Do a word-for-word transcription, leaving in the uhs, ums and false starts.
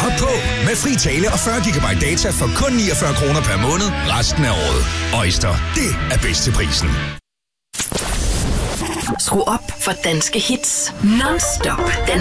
Hop på med fri tale og fyrre gigabyte data for kun niogfyrre kroner per måned resten af året. Oyster, det er bedst til prisen. Skru op for danske hits non-stop. Den